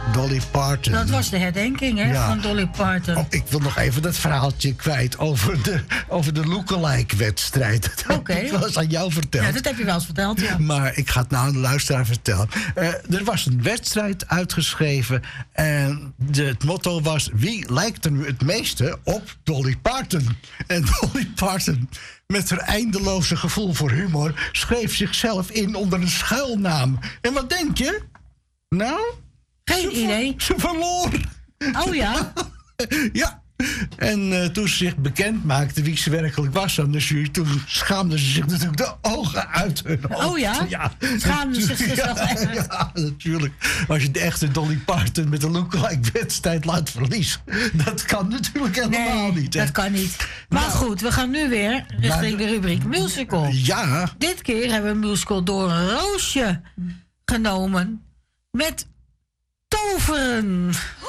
Dolly Parton. Dat was de herdenking, hè, van Dolly Parton. Oh, ik wil nog even dat verhaaltje kwijt over de lookalike-wedstrijd. Dat heb ik wel eens aan jou verteld. Ja, dat heb je wel eens verteld, ja. Maar ik ga het nou aan de luisteraar vertellen. Er was een wedstrijd uitgeschreven en het motto was: wie lijkt er nu het meeste op Dolly Parton? En Dolly Parton, met haar eindeloze gevoel voor humor, schreef zichzelf in onder een schuilnaam. En wat denk je? Nou? Geen idee. Ze verloor. Oh ja? Ja. En toen ze zich bekend maakte wie ze werkelijk was aan de jury, toen schaamden ze zich natuurlijk de ogen uit hun hoofd. Oh ja? Schaamden ze zichzelf echt? Ja, natuurlijk. Als je de echte Dolly Parton met een lookalike-wedstrijd laat verliezen, dat kan natuurlijk helemaal niet. Hè? Dat kan niet. Maar goed, we gaan nu weer richting de rubriek musical. Ja. Dit keer hebben we een musical door Roosje genomen met toveren.